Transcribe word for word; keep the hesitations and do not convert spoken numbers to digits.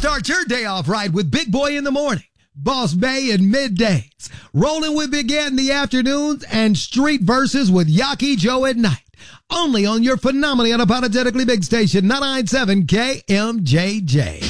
Start your day off right with Big Boy in the morning, Boss Bay in middays, rolling with Big Ant in the afternoons, and Street Verses with Yaki Joe at night. Only on your phenomenally unapologetically big station, ninety-nine point seven K M J J.